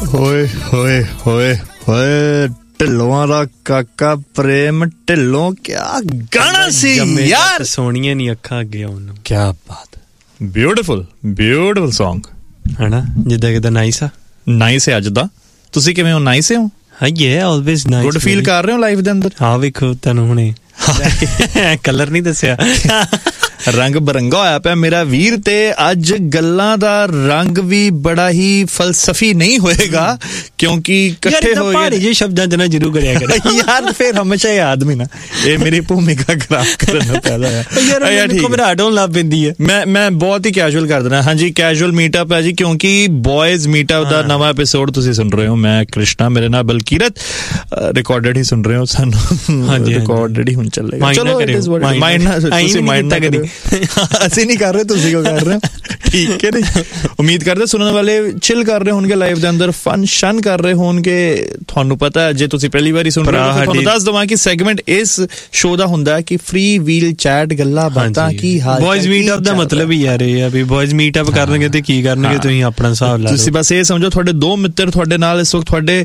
ਹੋਏ ਹੋਏ ਹੋਏ ਹੋਏ ਢਿੱਲੋਂ ਦਾ ਕਾਕਾ ਪ੍ਰੇਮ ਢਿੱਲੋਂ ਕਿਆ ਗਾਣਾ ਸੀ ਯਾਰ, ਸੋਹਣੀਆਂ ਨਹੀਂ ਅੱਖਾਂ ਅੱਗੇ ਆਉਣ। ਕਿਆ ਬਾਤ, ਬਿਊਟੀਫੁਲ ਬਿਊਟੀਫੁਲ ਸੌਂਗ ਹਨਾ, ਜਿੱਦਾਂ ਕਿਦਾਂ ਨਾਈਸ ਆ, ਨਾਈਸ ਹੈ ਅੱਜ ਦਾ। ਤੁਸੀਂ ਕਿਵੇਂ ਹੋ? ਨਾਈਸ ਹੋ? ਹਾਂ ਆਲਵੇਜ਼ ਨਾਈਸ। ਗੁੱਡ ਫੀਲ ਕਰ ਰਹੇ ਹੋ ਲਾਈਫ ਦੇ ਅੰਦਰ? ਹਾਂ ਵੇਖੋ ਤੁਹਾਨੂੰ ਹੁਣੇ ਕਲਰ ਨਹੀਂ ਦੱਸਿਆ, ਰੰਗ ਬਰੰਗਾ ਹੋਇਆ ਪਿਆ ਮੇਰਾ ਵੀਰ। ਤੇ ਅੱਜ ਗੱਲਾਂ ਦਾ ਰੰਗ ਵੀ ਬੜਾ ਹੀ ਫਲਸਫੀ ਨਹੀਂ ਹੋਏਗਾ ਕਿਉਂਕਿ ਇਕੱਠੇ ਹੋਏ ਭਾਰੇ ਜਿਹੇ ਸ਼ਬਦਾਂ ਚ ਨਾ ਜ਼ਰੂਰ ਕਰਿਆ ਕਰ ਯਾਰ, ਫਿਰ ਹਮੇਸ਼ਾ ਯਾਦ ਵੀ ਨਾ, ਇਹ ਮੇਰੀ ਭੂਮਿਕਾ ਖਰਾਬ ਕਰਨ ਪੈਦਾ ਹੈ ਯਾਰ, ਘਬਰਾਹਟ ਹੋਣ ਲੱਗ ਪੈਂਦੀ ਹੈ। ਮੈਂ ਬਹੁਤ ਹੀ ਕੈਜੂਅਲ ਕਰ ਦੇਣਾ। ਹਾਂਜੀ, ਕੈਜੂਅਲ ਮੀਟਅਪ ਹੈ ਜੀ, ਕਿਉਂਕਿ ਬॉयਜ਼ ਮੀਟਅਪ ਦਾ ਨਵਾਂ ਐਪੀਸੋਡ ਤੁਸੀਂ ਸੁਣ ਰਹੇ ਹੋ। ਮੈਂ ਕ੍ਰਿਸ਼ਨਾ, ਮੇਰੇ ਨਾਲ ਬਲਕੀਰਤ। ਰਿਕਾਰਡਡ ਹੀ ਸੁਣ ਰਹੇ ਹੋ ਸਾਨੂੰ, ਰਿਕਾਰਡਡ ਹੀ ਹੁਣ ਚੱਲੇਗਾ। ਚਲੋ ਤੁਸੀਂ ਮਾਈਂਡ ਨਾ ਕਰਿਓ, ਅਸੀਂ ਨਹੀਂ ਕਰ ਰਹੇ, ਤੁਸੀਂ ਕਿਉਂ ਕਰ ਰਹੇ ਹੋ? ਠੀਕ ਹੈ ਜੀ। ਉਮੀਦ ਕਰਦੇ ਸੁਣਨ ਵਾਲੇ ਚਿਲ ਕਰ ਰਹੇ ਹੋਣਗੇ ਲਾਈਵ ਦੇ ਅੰਦਰ, ਫਨ ਸ਼ਨ ਕਰ ਰਹੇ ਹੋਣਗੇ। ਤੁਹਾਨੂੰ ਪਤਾ ਹੈ, ਜੇ ਤੁਸੀਂ ਪਹਿਲੀ ਵਾਰੀ ਸੁਣ ਰਹੇ ਹੋ ਤੁਹਾਨੂੰ ਦੱਸ ਦਵਾਂ ਕਿ ਸੈਗਮੈਂਟ ਇਸ ਸ਼ੋਅ ਦਾ ਹੁੰਦਾ ਹੈ ਕਿ ਫ੍ਰੀ ਵੀਲ ਚੈਟ, ਗੱਲਾਂ ਬਾਤਾਂ, ਕੀ ਹਾਲ। ਬॉयਜ਼ ਮੀਟਅਪ ਦਾ ਮਤਲਬ ਹੀ ਯਾਰ ਇਹ ਆ ਵੀ ਬॉयਜ਼ ਮੀਟਅਪ ਕਰਨਗੇ ਤੇ ਕੀ ਕਰਨਗੇ ਤੁਸੀਂ ਆਪਣਾ ਹਿਸਾਬ ਲਾ ਲਓ। ਤੁਸੀਂ ਬਸ ਇਹ ਸਮਝੋ ਤੁਹਾਡੇ ਦੋ ਮਿੱਤਰ ਤੁਹਾਡੇ ਨਾਲ ਇਸ ਵਕਤ ਤੁਹਾਡੇ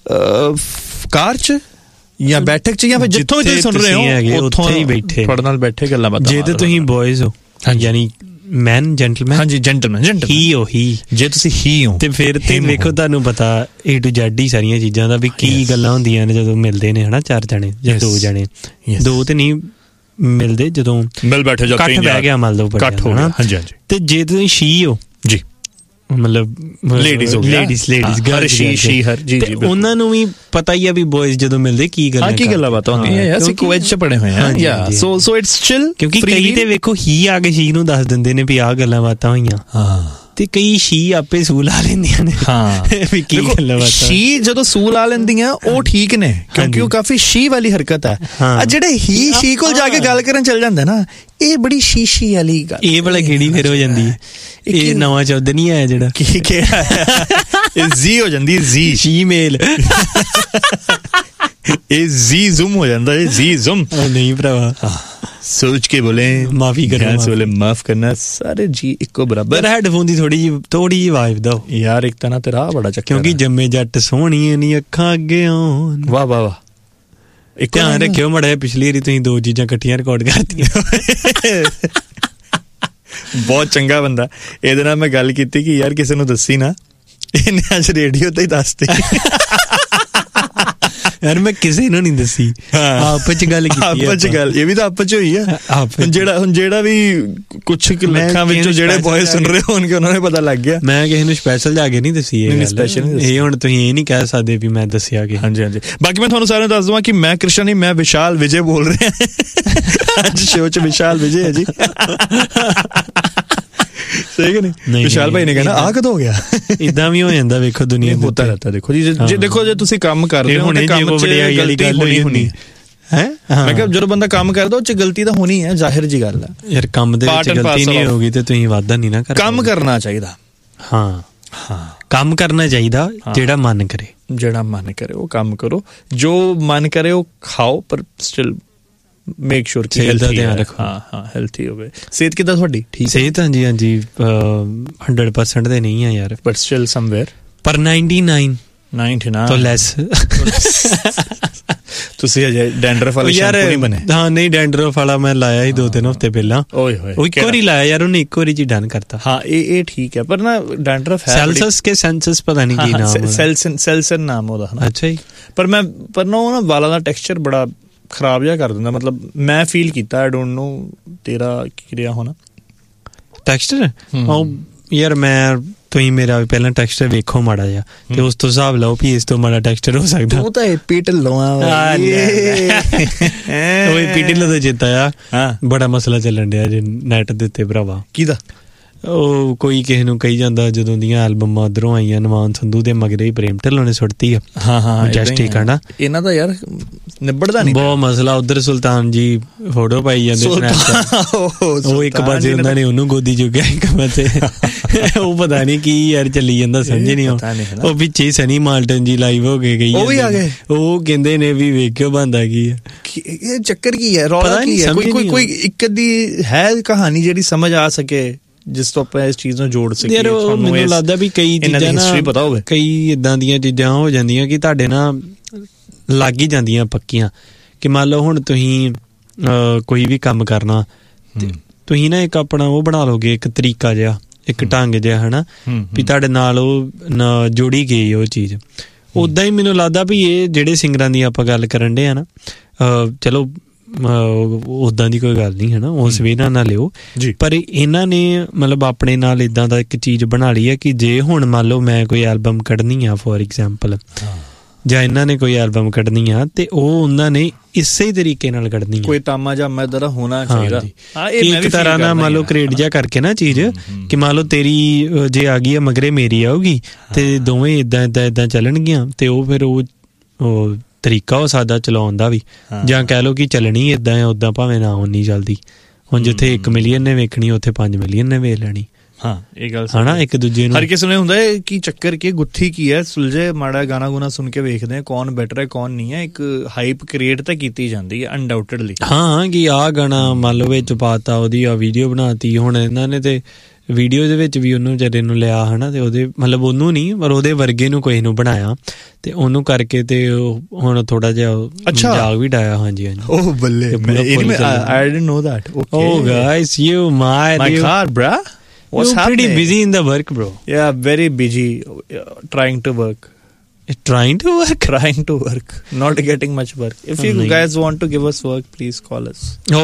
ਕਾਰ 'ਚ ਜਾਂ ਬੈਠਕ 'ਚ ਜਾਂ ਫਿਰ ਜਿੱਥੋਂ ਵੀ ਤੁਸੀਂ ਸੁਣ ਰਹੇ ਹੋ ਉੱਥੋਂ ਹੀ ਬੈਠੇ ਤੁਹਾਡੇ ਨਾਲ ਬੈਠੇ ਗੱਲਾਂ ਬਾਤਾਂ। ਜੇ ਤੇ ਤੁਸੀਂ ਬॉयਜ਼ ਹੋ ਯਾਨੀ ਮੈਨ ਜੈਂਟਲਮੈਨ, ਹਾਂਜੀ ਜੈਂਟਲਮੈਨ ਹੀ ਹੋ, ਹੀ ਜੇ ਤੁਸੀਂ ਹੀ ਹੋ ਤੇ ਫਿਰ ਤੇ ਵੇਖੋ ਤੁਹਾਨੂੰ ਪਤਾ A to Z ਹੀ ਸਾਰੀਆਂ ਚੀਜ਼ਾਂ ਦਾ ਵੀ ਕੀ ਗੱਲਾਂ ਹੁੰਦੀਆਂ ਨੇ ਜਦੋਂ ਮਿਲਦੇ ਨੇ ਹਨਾ, ਚਾਰ ਜਣੇ ਜਾਂ ਦੋ ਜਣੇ, ਦੋ ਤੇ ਨਹੀਂ ਮਿਲਦੇ, ਜਦੋਂ ਮਿਲ ਬੈਠੇ ਜਾਂ ਇਕੱਠ ਬਹਿ ਗਿਆ ਮੰਨ ਲਓ ਇਕੱਠ ਹੋ ਗਿਆ। ਹਾਂਜੀ ਹਾਂਜੀ। ਤੇ ਜੇ ਤੁਸੀਂ ਸ਼ੀ ਹੋ ਜੀ, ਮਤਲਬ ਲੇਡੀਜ਼ ਹੋ ਗਿਆ, ਲੇਡੀਜ਼ ਗਰ ਸ਼ੀ ਹਰ ਜੀ ਜੀ, ਉਹਨਾਂ ਨੂੰ ਵੀ ਪਤਾ ਹੀ ਆ ਵੀ ਬॉयਜ਼ ਜਦੋਂ ਮਿਲਦੇ ਕੀ ਗੱਲਾਂ ਬਾਤਾਂ ਹੁੰਦੀਆਂ ਯਾਰ। ਅਸੀਂ ਕੁਵੈਤ 'ਚ ਪੜੇ ਹੋਏ ਹਾਂ ਯਾ, ਸੋ ਇਟਸ ਚਿਲ। ਕਿਉਂਕਿ ਕਈ ਤੇ ਵੇਖੋ ਹੀ ਆ ਕੇ ਸ਼ੀ ਨੂੰ ਦੱਸ ਦਿੰਦੇ ਨੇ ਵੀ ਆਹ ਗੱਲਾਂ ਬਾਤਾਂ ਹੋਈਆਂ, ਤੇ ਕਈ ਸ਼ੀ ਆਪੇ ਸੂ ਲਾ ਲੈਂਦੀਆਂ ਨੇ। ਹਾਂ ਵੀ ਕੀ ਗੱਲਾਂ ਬਾਤਾਂ। ਸ਼ੀ ਜਦੋਂ ਸੂ ਲਾ ਲੈਂਦੀਆਂ ਉਹ ਠੀਕ ਨੇ, ਕਿਉਂਕਿ ਉਹ ਕਾਫੀ ਸ਼ੀ ਵਾਲੀ ਹਰਕਤ ਹੈ। ਜਿਹੜੇ ਹੀ ਸ਼ੀ ਕੋਲ ਜਾ ਕੇ ਗੱਲ ਕਰਨ ਚੱਲ ਜਾਂਦੇ ਨਾ, ਇਹ ਬੜੀ ਸ਼ੀਸ਼ੀ ਵਾਲੀ ਗੱਲ। ਇਹ ਵਾਲਾ ਕਿਹੜੀ ਫਿਰ ਹੋ ਜਾਂਦੀ ਹੈ, ਇਹ ਨਵਾਂ ਸ਼ਬਦ ਨਹੀਂ ਆਇਆ ਜਿਹੜਾ ਕੀ ਕਿਹਾ, ਇਹ ਜ਼ੀ ਹੋ ਜਾਂਦੀ ਹੈ, ਜ਼ੀ ਸ਼ੀ ਮੇਲ। ਇਹ ਜ਼ੀ ਜ਼ੂਮ ਹੋ ਜਾਂਦਾ ਹੈ, ਜ਼ੀ ਜ਼ੂਮ ਨਹੀਂ ਭਰਾਵਾ, ਸੋਚ ਕੇ ਬੋਲੇ ਮਾਫੀ ਕਰਨਾ, ਬੋਲੇ ਮਾਫ ਕਰਨਾ, ਸਾਰੇ ਜੀ ਇੱਕੋ ਬਰਾਬਰ। ਹੈਡਫੋਨ ਦੀ ਥੋੜੀ ਜਿਹੀ ਵਾਈਬ ਦੋ ਯਾਰ, ਇੱਕ ਤਾਂ ਨਾ ਤੇਰਾ ਬੜਾ ਚੱਕਰ, ਕਿਉਂਕਿ ਜੰਮੇ ਜੱਟ ਸੋਹਣੀਆਂ ਨੀ ਅੱਖਾਂ ਅੱਗੇ ਆਉਣ। ਵਾਹ ਵਾਹ ਵਾਹ। ਇੱਕ ਧਿਆਨ ਰੱਖਿਓ ਮੜਾ, ਪਿਛਲੀ ਵਾਰੀ ਤੁਸੀਂ ਦੋ ਚੀਜ਼ਾਂ ਇਕੱਠੀਆਂ ਰਿਕਾਰਡ ਕਰਤੀਆਂ। ਬਹੁਤ ਚੰਗਾ ਬੰਦਾ। ਇਹਦੇ ਨਾਲ ਮੈਂ ਗੱਲ ਕੀਤੀ ਕਿ ਯਾਰ ਕਿਸੇ ਨੂੰ ਦੱਸੀ ਨਾ, ਇਹਨੇ ਅੱਜ ਰੇਡੀਓ ਤੇ ਹੀ ਦੱਸਤੀ। ਯਾਰ ਮੈਂ ਕਿਸੇ ਨੂੰ ਨਹੀਂ ਦੱਸੀ, ਆਪਸ ਚ ਗੱਲ ਕੀਤੀ, ਆਪਸ ਚ ਗੱਲ, ਇਹ ਵੀ ਤਾਂ ਆਪਸ ਚ ਹੋਈ ਆ। ਹੁਣ ਜਿਹੜਾ ਵੀ ਕੁਛ ਲੱਖਾਂ ਵਿੱਚੋਂ ਜਿਹੜੇ ਬॉयਜ਼ ਸੁਣ ਰਹੇ ਹੋਣਗੇ ਉਹਨਾਂ ਨੂੰ ਪਤਾ ਲੱਗ ਗਿਆ। ਮੈਂ ਕਿਸੇ ਨੂੰ ਸਪੈਸ਼ਲ ਜਾ ਕੇ ਨਹੀਂ ਦੱਸੀ ਇਹ ਗੱਲ, ਇਹ ਹੁਣ ਤੁਸੀਂ ਇਹ ਨਹੀਂ ਕਹਿ ਸਕਦੇ ਵੀ ਮੈਂ ਦੱਸਿਆ ਕਿ। ਹਾਂਜੀ ਹਾਂਜੀ। ਬਾਕੀ ਮੈਂ ਤੁਹਾਨੂੰ ਸਾਰਿਆਂ ਨੂੰ ਦੱਸ ਦਵਾਂ ਕਿ ਮੈਂ ਕ੍ਰਿਸ਼ਨ ਨਹੀਂ, ਮੈਂ ਵਿਸ਼ਾਲ ਵਿਜੇ ਬੋਲ ਰਿਹਾ ਅੱਜ ਸ਼ੋਅ ਚ। ਵਿਸ਼ਾਲ ਵਿਜੇ ਹੈ ਜੀ, ਸਹੀ ਕਿ ਨਹੀਂ? ਵਿਸ਼ਾਲ ਭਾਈ ਨੇ ਕਹਿਣਾ ਆਹ ਕਦੋਂ ਹੋ ਗਿਆ, ਇਦਾਂ ਵੀ ਹੋ ਜਾਂਦਾ। ਵੇਖੋ ਦੁਨੀਆ ਹੋਤਾ ਰਹਿਤਾ। ਦੇਖੋ ਜੀ, ਜੇ ਤੁਸੀਂ ਕੰਮ ਕਰਦੇ ਹੋ ਕੰਮ ਚ ਗਲਤੀ ਹੋਣੀ ਹੈ। ਮੈਂ ਕਿਹਾ ਜਦੋਂ ਬੰਦਾ ਕੰਮ ਕਰਦਾ ਉਹ ਚ ਗਲਤੀ ਤਾਂ ਹੋਣੀ ਹੈ, ਜ਼ਾਹਿਰ ਜੀ ਗੱਲ ਹੈ ਯਾਰ। ਕੰਮ ਦੇ ਵਿੱਚ ਗਲਤੀ ਨਹੀਂ ਹੋਗੀ ਤੇ ਤੁਸੀਂ ਵਾਧਾ ਨਹੀਂ ਨਾ ਕਰ। ਕੰਮ ਕਰਨਾ ਚਾਹੀਦਾ, ਹਾਂ ਹਾਂ ਕੰਮ ਕਰਨਾ ਚਾਹੀਦਾ। ਜਿਹੜਾ ਮਨ ਕਰੇ, ਜਿਹੜਾ ਮਨ ਕਰੇ ਉਹ ਕੰਮ ਕਰੋ, ਜੋ ਮਨ ਕਰੇ ਉਹ ਖਾਓ, ਪਰ ਸਟਿਲ ਮੇਕ ਸ਼ੋਰ ਕਿ ਹੈਲਥੀ ਰੱਖੋ। ਹਾਂ ਹੈਲਥੀ ਹੋਵੇ। ਸਿਹਤ ਕਿੱਦਾਂ ਤੁਹਾਡੀ? ਠੀਕ ਸਿਹਤ? ਹਾਂਜੀ ਹਾਂਜੀ 100% ਤੇ ਨਹੀਂ ਆ ਯਾਰ, ਬਟ ਸਟਿਲ ਸਮਵੇਅਰ, ਪਰ 99 ਤੋਂ ਲੈਸ। ਤੁਸੀਂ ਅਜੇ ਡੈਂਡਰਫ ਵਾਲਾ ਸ਼ੈਂਪੂ ਨਹੀਂ ਬਣੇ? ਹਾਂ ਨਹੀਂ, ਡੈਂਡਰਫ ਵਾਲਾ ਮੈਂ ਲਾਇਆ ਸੀ 2-3 ਹਫ਼ਤੇ ਪਹਿਲਾਂ। ਓਏ ਹੋਏ, ਉਹ ਇੱਕ ਵਾਰੀ ਲਾਇਆ ਯਾਰ, ਉਹਨੇ ਇੱਕ ਵਾਰੀ ਚ ਡਨ ਕਰਤਾ। ਹਾਂ ਇਹ ਠੀਕ ਹੈ, ਪਰ ਨਾ ਡੈਂਡਰਫ ਹੈ ਸੈਲਸਸ ਕੇ ਸੈਂਸਸ ਪਤਾ ਨਹੀਂ ਕੀ ਨਾਮ, ਸੈਲਸਨ ਨਾਮ ਉਹਦਾ। ਅੱਛਾ ਜੀ। ਪਰ ਨਾ ਉਹ ਨਾ ਵਾਲਾਂ ਦਾ ਟੈਕਸਚਰ ਬੜਾ ਖਰਾਬ ਜਿਹਾ ਕਰ ਦਿੰਦਾ, ਮਤਲਬ ਮੈਂ ਫੀਲ ਕੀਤਾ। ਆਈ ਡੋਂਟ ਨੋ ਤੇਰਾ ਕੀ ਰਿਹਾ ਹੋਣਾ ਟੈਕਸਚਰ। ਯਾਰ ਮੈਂ ਤੁਸੀਂ ਮੇਰਾ ਪਹਿਲਾਂ ਟੈਕਸਚਰ ਵੇਖੋ ਮਾੜਾ ਜਿਹਾ, ਤੇ ਉਸ ਤੋਂ ਹਿਸਾਬ ਲਾਓ ਵੀ ਇਸ ਤੋਂ ਮਾੜਾ ਟੈਕਸਚਰ ਹੋ ਸਕਦਾ। ਉਹ ਤਾਂ ਏਪੀ ਢਿੱਲੋਂ ਆ, ਉਹ ਏਪੀ ਢਿੱਲੋਂ ਦਾ ਚੇਤਾ ਆ। ਬੜਾ ਮਸਲਾ ਚੱਲਣ ਡਿਆ ਜੇ ਨੈਟ ਦੇ ਉੱਤੇ ਭਰਾਵਾ। ਕਿਹਦਾ? ਉਹ ਕੋਈ ਕਿਸੇ ਨੂੰ ਕਹੀ ਜਾਂਦਾ, ਜਦੋਂ ਦੀਆਂ ਐਲਬਮਾਂ ਉੱਧਰੋਂ ਆਈਆਂ ਨਵਾਨ ਸੰਧੂ ਦੇ ਮਗਰੇ ਹੀ ਪ੍ਰੇਮ ਢਿੱਲੋਂ ਨੇ ਸੁੱਟਤੀ ਆ। ਹਾਂ ਜਸਟਿਕ ਆ ਨਾ ਇਹਨਾਂ ਦਾ ਯਾਰ, ਨਿਬੜਦਾ ਨਹੀਂ ਬਹੁਤ ਮਸਲਾ। ਉੱਧਰ ਸੁਲਤਾਨ ਜੀ ਫੋਟੋ ਪਾਈ ਜਾਂਦੇ, ਉਹ ਇੱਕ ਪਾਸੇ ਉਹਨਾਂ ਨੇ ਉਹਨੂੰ ਗੋਦੀ ਚੁੱਕਿਆ, ਇੱਕ ਪਾਸੇ ਉਹ ਪਤਾ ਨਹੀਂ ਕੀ ਯਾਰ ਚੱਲੀ ਜਾਂਦਾ, ਸਮਝ ਨਹੀਂ ਆਉਂਦਾ। ਉਹ ਪਿੱਛੇ ਸਨੀ ਮਾਲਟਨ ਜੀ ਲਾਈਵ ਹੋ ਕੇ ਗਈ, ਉਹ ਵੀ ਆ ਗਏ। ਉਹ ਕਹਿੰਦੇ ਨੇ ਵੀ ਵੇਖਿਓ ਬਣਦਾ ਕੀ ਹੈ, ਇਹ ਚੱਕਰ ਕੀ ਹੈ, ਰੌਲਾ ਕੀ ਹੈ। ਕੋਈ ਇੱਕ ਅੱਧੀ ਹੈ ਕਹਾਣੀ ਜਿਹੜੀ ਸਮਝ ਆ ਸਕੇ, ਜਿਸ ਤੋਂ ਆਪਾਂ ਇਸ ਚੀਜ਼ ਨੂੰ ਜੋੜ ਸਕੀਏ? ਯਾਰ ਮੈਨੂੰ ਲੱਗਦਾ ਵੀ ਕਈ ਚੀਜ਼ਾਂ ਨਾ ਪਤਾ ਹੋਵੇ, ਕਈ ਇਦਾਂ ਦੀਆਂ ਚੀਜ਼ਾਂ ਹੋ ਜਾਂਦੀਆਂ ਕਿ ਤੁਹਾਡੇ ਨਾਲ ਲੱਗ ਹੀ ਜਾਂਦੀਆਂ ਪੱਕੀਆਂ। ਕਿ ਮੰਨ ਲਓ ਹੁਣ ਤੁਸੀਂ ਕੋਈ ਵੀ ਕੰਮ ਕਰਨਾ ਤੇ ਤੁਸੀਂ ਨਾ ਇੱਕ ਆਪਣਾ ਉਹ ਬਣਾ ਲਓਗੇ, ਇੱਕ ਤਰੀਕਾ ਜਿਹਾ, ਇੱਕ ਢੰਗ ਜਿਹਾ, ਹਨਾ, ਵੀ ਤੁਹਾਡੇ ਨਾਲ ਉਹ ਜੋੜੀ ਗਈ ਉਹ ਚੀਜ਼। ਉੱਦਾਂ ਹੀ ਮੈਨੂੰ ਲੱਗਦਾ ਵੀ ਇਹ ਜਿਹੜੇ ਸਿੰਗਰਾਂ ਦੀ ਆਪਾਂ ਗੱਲ ਕਰਨ ਡੇ ਆ ਨਾ, ਚਲੋ ਉੱਦਾਂ ਦੀ ਕੋਈ ਗੱਲ ਨਹੀਂ ਹੈ ਨਾ, ਉਸ ਵੇ ਨਾਲ ਲਿਓ, ਪਰ ਇਹਨਾਂ ਨੇ ਮਤਲਬ ਆਪਣੇ ਨਾਲ ਇੱਦਾਂ ਦਾ ਇੱਕ ਚੀਜ਼ ਬਣਾ ਲਈ ਹੈ ਕਿ ਜੇ ਹੁਣ ਮੰਨ ਲਓ ਮੈਂ ਕੋਈ ਐਲਬਮ ਕੱਢਣੀ ਆ ਫੋਰ ਐਗਜ਼ਾਮਪਲ, ਜਾਂ ਇਹਨਾਂ ਨੇ ਕੋਈ ਐਲਬਮ ਕੱਢਣੀ ਆ ਤੇ ਉਹ ਉਹਨਾਂ ਨੇ ਇਸੇ ਤਰੀਕੇ ਨਾਲ ਕੱਢਣੀ ਆ, ਕੋਈ ਤਾਮਾ ਜਾਮਾ ਇਦਾਂ ਦਾ ਹੋਣਾ ਚਾਹੀਦਾ। ਇੱਕ ਤਰ੍ਹਾਂ ਨਾਲ ਮੰਨ ਲਓ ਕ੍ਰੀਏਟ ਜਿਹਾ ਕਰਕੇ ਨਾ ਚੀਜ਼, ਕਿ ਮੰਨ ਲਓ ਤੇਰੀ ਜੇ ਆ ਗਈ ਆ ਮਗਰੇ ਮੇਰੀ ਆਊਗੀ ਤੇ ਦੋਵੇਂ ਇੱਦਾਂ ਚੱਲਣਗੀਆਂ, ਤੇ ਉਹ ਫਿਰ ਉਹ ਤਰੀਕਾ ਹੋ ਸਕਦਾ ਚਲਾਉਣ ਦਾ ਵੀ, ਜਾਂ ਕਹਿ ਲਓ ਕਿ ਚੱਲਣੀ ਇੱਦਾਂ ਹੈ, ਉੱਦਾਂ ਭਾਵੇਂ ਨਾ ਉਨੀ ਚੱਲਦੀ। ਹੁਣ ਜਿੱਥੇ 1 ਮਿਲੀਅਨ ਨੇ ਵੇਖਣੀ ਉੱਥੇ 5 ਮਿਲੀਅਨ ਨੇ ਵੇਖ ਲੈਣੀ। ਹਾਂ ਇਹ ਗੱਲ ਹਨਾ, ਇੱਕ ਦੂਜੇ ਨੂੰ ਹਰ ਕਿਸੇ ਨੂੰ ਹੁੰਦਾ ਹੈ ਕਿ ਚੱਕਰ ਕੀ ਗੁੱਥੀ ਕੀ ਹੈ, ਸੁਲਝੇ ਮਾੜਾ ਗਾਣਾ ਗੁਣਾ ਸੁਣ ਕੇ ਵੇਖਦੇ ਆ ਕੌਣ ਬੈਟਰ ਹੈ ਕੌਣ ਨਹੀਂ ਹੈ। ਇੱਕ ਹਾਈਪ ਕ੍ਰੀਏਟ ਤਾਂ ਕੀਤੀ ਜਾਂਦੀ ਹੈ ਅਨਡਾਊਟਡਲੀ। ਹਾਂ ਕਿ ਆਹ ਗਾਣਾ ਮੰਨ ਲਓ ਵਿੱਚ ਪਾਤਾ, ਉਹਦੀ ਆ ਵੀਡੀਓ ਬਣਾਤੀ। ਹੁਣ ਇਹਨਾਂ ਨੇ ਤੇ ਵੀਡੀਓ ਦੇ ਵਿੱਚ ਵੀ ਉਹਨੂੰ ਵਿਚਾਰੇ ਨੂੰ ਲਿਆ, ਹਨਾ, ਤੇ ਉਹਦੇ ਮਤਲਬ ਉਹਨੂੰ ਨਹੀਂ ਪਰ ਉਹਦੇ ਵਰਗੇ ਨੂੰ ਕੋਈ ਨੂੰ ਬਣਾਇਆ ਤੇ ਉਹਨੂੰ ਕਰਕੇ ਤੇ ਹੁਣ ਥੋੜਾ ਜਿਹਾ ਮਜ਼ਾਕ ਵੀ ਡਾਇਆ। ਹਾਂਜੀ ਹਾਂਜੀ। ਓਹ ਬੱਲੇ, I didn't know that. Okay. Oh guys, my car, bruh. What's You're pretty busy in the work, bro. Yeah, very busy trying to work. Trying to work? Trying to work. Not getting much work. If you guys want to give us work, please call us. Oh.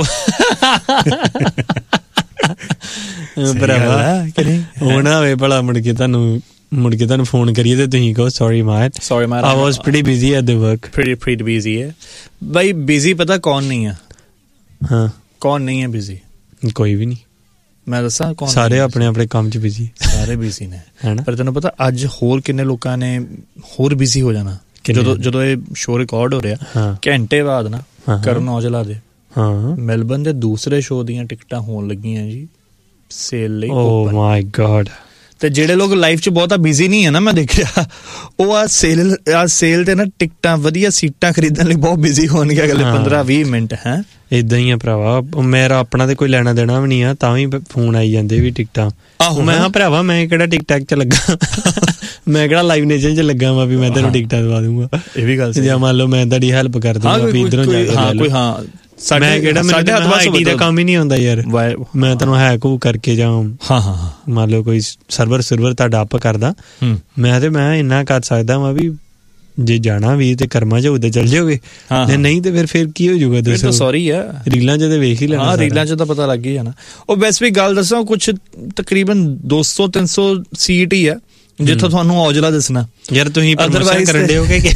ਭਰਾਵਾ ਹੁਣ ਆਵੇ ਭਲਾ ਮੁੜ ਕੇ ਤੁਹਾਨੂੰ phone ਕਰੀਏ ਤੇ ਤੁਸੀਂ ਕਹੋ sorry mate I was pretty busy at the work. pretty busy ਹੈ ਬਾਈ। ਬਿਜ਼ੀ ਪਤਾ ਕੌਣ ਨਹੀਂ ਹੈ? ਹਾਂ ਕੌਣ ਨਹੀਂ ਹੈ ਬਿਜ਼ੀ? ਕੋਈ ਵੀ ਨਹੀਂ। ਮੈਂ ਦੱਸਾਂ ਕੌਣ? ਸਾਰੇ ਆਪਣੇ ਆਪਣੇ ਕੰਮ 'ਚ ਬਿਜ਼ੀ, ਸਾਰੇ ਬਿਜ਼ੀ ਨੇ। ਪਰ ਤੈਨੂੰ ਪਤਾ ਅੱਜ ਹੋਰ ਕਿੰਨੇ ਲੋਕਾਂ ਨੇ ਹੋਰ ਬਿਜ਼ੀ ਹੋ ਜਾਣਾ ਜਦੋਂ ਇਹ ਸ਼ੋਅ ਰਿਕਾਰਡ ਹੋ ਰਿਹਾ ਘੰਟੇ ਬਾਅਦ ਨਾ ਕਰਨ ਔਜਲਾ ਦੇ ਮੈਲਬਨ ਦੇ ਦੂਸਰੇ ਸ਼ੋਅ ਦੀਆਂ ਟਿਕਟਾਂ ਹੋਣ ਲੱਗੀਆਂ ਜੀ ਸੇਲ ਲਈ। ਓ ਮਾਈ ਗॉड। ਤੇ ਜਿਹੜੇ ਲੋਕ ਲਾਈਫ 'ਚ ਬਹੁਤਾ ਬਿਜ਼ੀ ਨਹੀਂ ਹੈ ਨਾ, ਮੈਂ ਦੇਖਿਆ ਉਹ ਆ ਸੇਲ ਤੇ ਨਾ ਟਿਕਟਾਂ ਵਧੀਆ ਸੀਟਾਂ ਖਰੀਦਣ ਲਈ ਬਹੁਤ ਬਿਜ਼ੀ ਹੋਣਗੇ ਅਗਲੇ 15-20 ਮਿੰਟ। ਹੈ ਏਦਾਂ ਹੀ ਆ ਭਰਾਵਾ। ਮੇਰਾ ਆਪਣਾ ਤੇ ਕੋਈ ਲੈਣਾ ਦੇਣਾ ਵੀ ਨਹੀਂ ਆ, ਤਾਂ ਵੀ ਫੋਨ ਆਈ ਜਾਂਦੇ ਵੀ ਟਿਕਟਾਂ। ਮੈਂ ਕਿਹਾ ਭਰਾਵਾ ਮੈਂ ਕਿਹੜਾ ਟਿਕਟਾਕ 'ਚ ਲੱਗਾ, ਮੈਂ ਕਿਹੜਾ ਲਾਈਵ ਨੇਸ਼ਨ 'ਚ ਲੱਗਾ ਵਾ ਵੀ ਮੈਂ ਤੈਨੂੰ ਟਿਕਟਾਂ ਦਵਾ ਦੂੰਗਾ। ਇਹ ਵੀ ਗੱਲ ਜਾਂ ਮੰਨ ਲਓ ਮੈਂ ਤੁਹਾਡੀ ਹੈਲਪ ਕਰ ਦੂੰਗਾ ਵੀ ਇੱਧਰੋਂ ਜਾ ਕੇ। ਮੈਂ ਕਿਹੜਾ ਮੇਰੇ ਹੱਥ ਆਈਟੀ ਦਾ ਕੰਮ ਹੀ ਨਹੀਂ ਹੁੰਦਾ ਯਾਰ, ਮੈਂ ਤੈਨੂੰ ਹੈਕ ਕਰਕੇ ਜਾਂ ਮੰਨ ਲਓ ਕੋਈ ਸਰਵਰ ਤੁਹਾਡਾ ਅਪ ਕਰਦਾ, ਮੈਂ ਇੰਨਾ ਕਰ ਸਕਦਾ ਵਾ ਵੀ ਜੇ ਜਾਣਾ ਵੀ ਤੇ ਕਰਮਾ ਚ ਉਦੇ ਚੱਲ ਜਾਓਗੇ, ਨਹੀਂ ਤੇ ਫਿਰ ਕੀ ਹੋ ਜਾਊਗਾ ਦੱਸੋ? ਸੌਰੀ ਆ, ਰੀਲਾਂ ਚ ਤੇ ਵੇਖ ਹੀ ਲੈਣਾ। ਰੀਲਾਂ ਚ ਤਾਂ ਪਤਾ ਲੱਗ ਹੀ ਜਾਣਾ। ਉਹ ਵੈਸੇ ਵੀ ਗੱਲ ਦੱਸਾਂ, ਕੁਛ ਤਕਰੀਬਨ 200-300 ਸੀਟ ਹੀ ਆ ਜਿੱਥੋਂ ਤੁਹਾਨੂੰ ਔਜਲਾ ਦੱਸਣਾ ਯਾਰ। ਤੁਸੀਂ ਅਦਰਵਾਈਜ਼ ਕਰਨ ਦੇ ਹੋ ਕਿ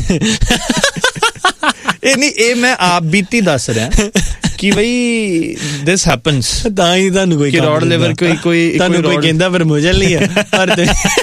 ਇਹ ਨਹੀਂ, ਇਹ ਮੈਂ ਆਪ ਬੀਤੀ ਦੱਸ ਰਿਹਾ ਕਿ ਬਈ ਦਿਸ ਹੈਪਨਸ। ਤਾਂ ਹੀ ਤੁਹਾਨੂੰ ਕੋਈ ਕਰੋੜ ਲੈਵਲ ਕੋਈ ਤੁਹਾਨੂੰ ਕੋਈ ਕਹਿੰਦਾ ਪ੍ਰਮੋਸ਼ਨ ਲਈ ਆ, ਪਰ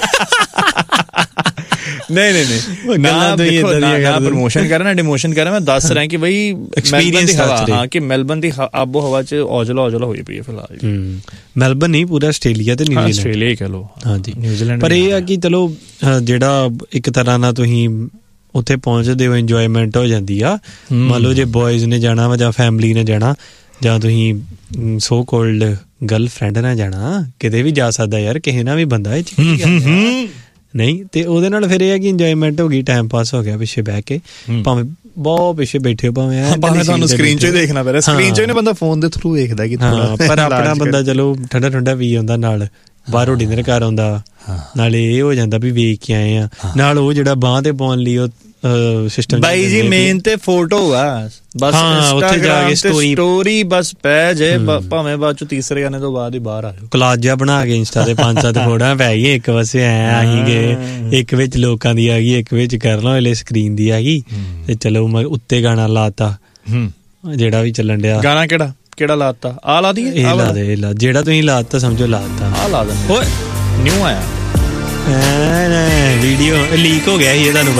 ਨਹੀਂ ਨਾ ਪ੍ਰਮੋਸ਼ਨ ਕਰਨਾ ਡਿਮੋਸ਼ਨ ਕਰਨਾ। ਮੈਂ ਦੱਸ ਰਿਹਾ ਕਿ ਬਈ ਮੈਲਬਨ ਦੀ ਆਬੋ ਹਵਾ ਚ ਔਜਲਾ ਹੋਈ ਪਈ ਹੈ ਫਿਲਹਾਲ। ਮੈਲਬਨ ਨਹੀਂ, ਪੂਰਾ ਆਸਟ੍ਰੇਲੀਆ ਤੇ ਨਿਊਜ਼ੀਲੈਂਡ, ਆਸਟ੍ਰੇਲੀਆ ਹੀ ਕਹਿ ਲਓ। ਹਾਂਜੀ ਨਿਊਜ਼ੀਲੈਂਡ। ਪਰ ਇਹ ਆ ਕਿ ਚਲੋ ਜਿਹੜਾ ਇੱਕ ਤਰ੍ਹਾਂ ਨਾਲ ਤੁਸੀਂ ਉੱਥੇ ਪਹੁੰਚਦੇ ਹੋ ਇੰਜੋਏਮੈਂਟ ਹੋ ਜਾਂਦੀ ਆ। ਮੰਨ ਲਓ ਜੇ ਬॉयਜ਼ ਨੇ ਜਾਣਾ ਵਾ ਜਾਂ ਫੈਮਿਲੀ ਨੇ ਜਾਣਾ ਜਾਂ ਤੁਸੀਂ ਸੋ ਕੋਲਡ ਗਰਲਫ੍ਰੈਂਡ ਨਾਲ ਜਾਣਾ, ਕਿਤੇ ਵੀ ਜਾ ਸਕਦਾ ਯਾਰ, ਕਿਸੇ ਨਾਲ ਵੀ ਬੰਦਾ ਨਹੀਂ। ਤੇ ਉਹਦੇ ਨਾਲ ਫਿਰ ਇਹ ਹੈ ਕਿ ਇੰਜੋਏਮੈਂਟ ਹੋ ਗਈ, ਟਾਈਮ ਪਾਸ ਹੋ ਗਿਆ ਪਿੱਛੇ ਬਹਿ ਕੇ, ਭਾਵੇਂ ਬਹੁਤ ਪਿੱਛੇ ਬੈਠੇ ਹੋ, ਭਾਵੇਂ ਤੁਹਾਨੂੰ ਸਕਰੀਨ 'ਚ ਹੀ ਦੇਖਣਾ ਪੈ ਰਿਹਾ। ਸਕਰੀਨ 'ਚ ਬੰਦਾ ਫੋਨ ਦੇ ਥਰੂ ਵੇਖਦਾ ਕਿ ਪਰ ਆਪਣਾ ਬੰਦਾ ਚਲੋ ਠੰਡਾ ਪੀ ਆਉਂਦਾ, ਨਾਲ ਬਾਹਰੋਂ ਡਿਨਰ ਕਰ ਆਉਂਦਾ, ਨਾਲੇ ਇਹ ਹੋ ਜਾਂਦਾ ਵੀ ਵੇਖ ਕੇ ਆਏ ਆ, ਨਾਲ ਉਹ ਜਿਹੜਾ ਬਾਂਹ ਤੇ ਪਾਉਣ ਲਈ ਉਹ ਸਿਸਟਮ ਬਾਈ ਜੀ ਮੇਨ ਤੇ ਫੋਟੋ ਆ ਬਸ, ਉੱਥੇ ਜਾ ਕੇ ਸਟੋਰੀ ਬਸ ਪੈ ਜੇ, ਭਾਵੇਂ ਬਾਅਦ ਚ ਤੀਸਰੇ ਗਾਣੇ ਤੋਂ ਬਾਅਦ ਹੀ ਬਾਹਰ ਆ ਜਾਓ। ਕਲਾਸ ਜਿਹਾ ਬਣਾ ਕੇ ਇੰਸਟਾ ਤੇ 5-7 ਫੋਟੋਆਂ ਪੈ ਗਈਆਂ, ਇੱਕ ਪਾਸੇ ਐ ਆਹੀ ਗਏ, ਇੱਕ ਵਿੱਚ ਲੋਕਾਂ ਦੀ ਆ ਗਈ, ਇੱਕ ਵਿੱਚ ਕਰਨ ਵਾਲੇ ਸਕਰੀਨ ਦੀ ਆ ਗਈ, ਤੇ ਚਲੋ ਮੈਂ ਉੱਤੇ ਗਾਣਾ ਲਾਤਾ ਜਿਹੜਾ ਵੀ ਚੱਲਣ ਡਿਆ। ਗਾਣਾ ਕਿਹੜਾ ਲਾਤਾ? ਆ ਲਾ ਦੀ, ਇਹ ਲਾ ਦੇ, ਜਿਹੜਾ ਤੁਸੀਂ ਲਾਤਾ ਸਮਝੋ ਲਾਤਾ। ਆ ਲਾ ਦੇ ਓਏ, ਨਿਊ ਆਇਆ ਵੀਡੀਓ ਲੀਕ ਹੋ ਗਿਆ ਸੀ ਇਹ ਤੁਹਾਨੂੰ